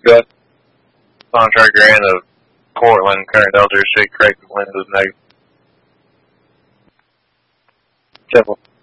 Good. Contract grant of Portland, current Elder Shake Craig Windows negative. Simple.